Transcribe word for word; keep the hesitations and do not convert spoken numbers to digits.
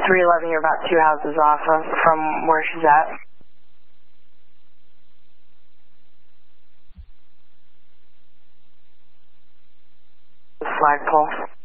three eleven, you're about two houses off of from where she's at. The flagpole.